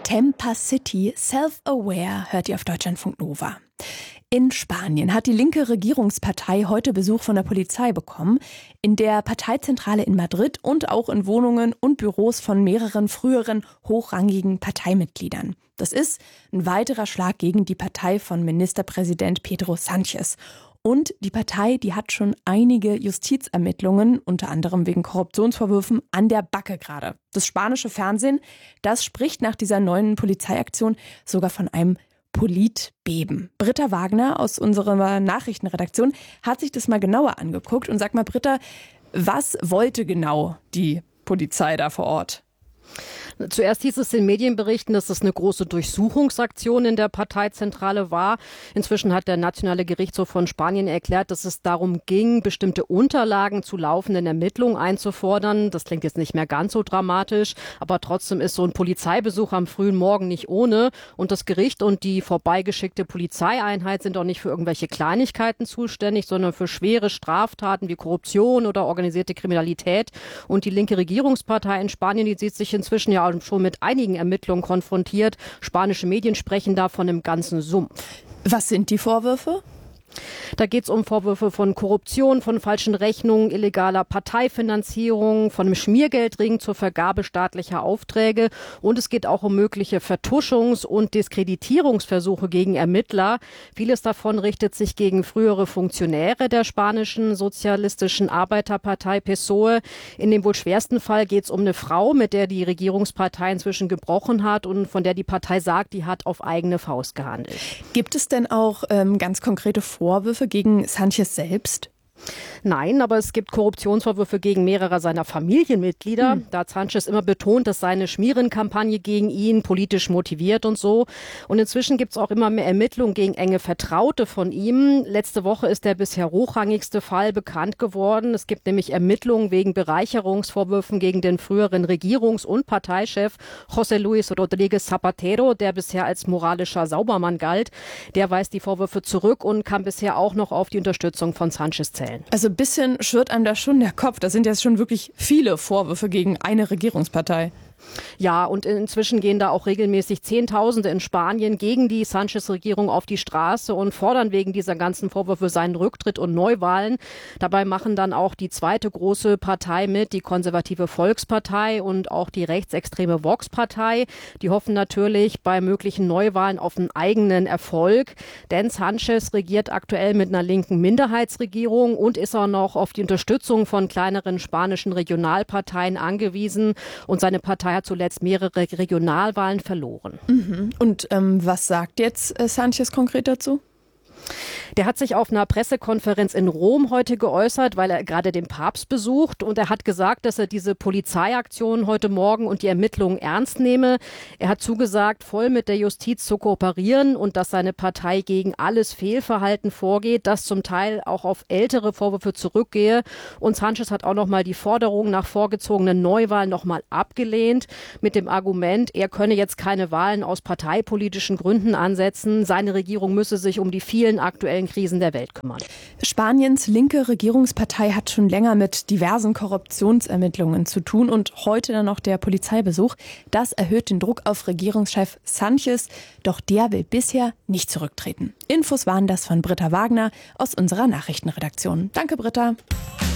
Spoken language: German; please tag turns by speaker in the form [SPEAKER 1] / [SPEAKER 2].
[SPEAKER 1] Temper City, Self-Aware, hört ihr auf Deutschlandfunk Nova. In Spanien hat die linke Regierungspartei heute Besuch von der Polizei bekommen. In der Parteizentrale in Madrid und auch in Wohnungen und Büros von mehreren früheren hochrangigen Parteimitgliedern. Das ist ein weiterer Schlag gegen die Partei von Ministerpräsident Pedro Sánchez. Und die Partei, die hat schon einige Justizermittlungen, unter anderem wegen Korruptionsvorwürfen, an der Backe gerade. Das spanische Fernsehen, das spricht nach dieser neuen Polizeiaktion sogar von einem Politbeben. Britta Wagner aus unserer Nachrichtenredaktion hat sich das mal genauer angeguckt. Und sag mal, Britta, was wollte genau die Polizei da vor Ort?
[SPEAKER 2] Zuerst hieß es in Medienberichten, dass es eine große Durchsuchungsaktion in der Parteizentrale war. Inzwischen hat der Nationale Gerichtshof von Spanien erklärt, dass es darum ging, bestimmte Unterlagen zu laufenden Ermittlungen einzufordern. Das klingt jetzt nicht mehr ganz so dramatisch, aber trotzdem ist so ein Polizeibesuch am frühen Morgen nicht ohne. Und das Gericht und die vorbeigeschickte Polizeieinheit sind auch nicht für irgendwelche Kleinigkeiten zuständig, sondern für schwere Straftaten wie Korruption oder organisierte Kriminalität. Und die linke Regierungspartei in Spanien, die sieht sich inzwischen ja schon mit einigen Ermittlungen konfrontiert. Spanische Medien sprechen da von einem ganzen Sumpf.
[SPEAKER 1] Was sind die Vorwürfe?
[SPEAKER 2] Da geht es um Vorwürfe von Korruption, von falschen Rechnungen, illegaler Parteifinanzierung, von einem Schmiergeldring zur Vergabe staatlicher Aufträge. Und es geht auch um mögliche Vertuschungs- und Diskreditierungsversuche gegen Ermittler. Vieles davon richtet sich gegen frühere Funktionäre der spanischen sozialistischen Arbeiterpartei PSOE. In dem wohl schwersten Fall geht es um eine Frau, mit der die Regierungspartei inzwischen gebrochen hat und von der die Partei sagt, die hat auf eigene Faust gehandelt.
[SPEAKER 1] Gibt es denn auch ganz konkrete Vorwürfe gegen Sánchez selbst?
[SPEAKER 2] Nein, aber es gibt Korruptionsvorwürfe gegen mehrere seiner Familienmitglieder. Da hat Sánchez immer betont, dass seine Schmierenkampagne gegen ihn politisch motiviert und so. Und inzwischen gibt es auch immer mehr Ermittlungen gegen enge Vertraute von ihm. Letzte Woche ist der bisher hochrangigste Fall bekannt geworden. Es gibt nämlich Ermittlungen wegen Bereicherungsvorwürfen gegen den früheren Regierungs- und Parteichef José Luis Rodríguez Zapatero, der bisher als moralischer Saubermann galt. Der weist die Vorwürfe zurück und kann bisher auch noch auf die Unterstützung von Sánchez zählen.
[SPEAKER 1] Also ein bisschen schwirrt einem da schon der Kopf. Das sind jetzt schon wirklich viele Vorwürfe gegen eine Regierungspartei.
[SPEAKER 2] Ja, und inzwischen gehen da auch regelmäßig Zehntausende in Spanien gegen die Sánchez-Regierung auf die Straße und fordern wegen dieser ganzen Vorwürfe seinen Rücktritt und Neuwahlen. Dabei machen dann auch die zweite große Partei mit, die konservative Volkspartei und auch die rechtsextreme Vox-Partei. Die hoffen natürlich bei möglichen Neuwahlen auf einen eigenen Erfolg, denn Sánchez regiert aktuell mit einer linken Minderheitsregierung und ist auch noch auf die Unterstützung von kleineren spanischen Regionalparteien angewiesen und seine Partei hat zuletzt mehrere Regionalwahlen verloren.
[SPEAKER 1] Und was sagt jetzt Sánchez konkret dazu?
[SPEAKER 2] Der hat sich auf einer Pressekonferenz in Rom heute geäußert, weil er gerade den Papst besucht. Und er hat gesagt, dass er diese Polizeiaktion heute Morgen und die Ermittlungen ernst nehme. Er hat zugesagt, voll mit der Justiz zu kooperieren und dass seine Partei gegen alles Fehlverhalten vorgeht, das zum Teil auch auf ältere Vorwürfe zurückgehe. Und Sánchez hat auch nochmal die Forderung nach vorgezogenen Neuwahlen nochmal abgelehnt mit dem Argument, er könne jetzt keine Wahlen aus parteipolitischen Gründen ansetzen. Seine Regierung müsse sich um die vielen aktuellen Krisen der Welt kümmern.
[SPEAKER 1] Spaniens linke Regierungspartei hat schon länger mit diversen Korruptionsermittlungen zu tun und heute dann noch der Polizeibesuch. Das erhöht den Druck auf Regierungschef Sánchez, doch der will bisher nicht zurücktreten. Infos waren das von Britta Wagner aus unserer Nachrichtenredaktion. Danke, Britta.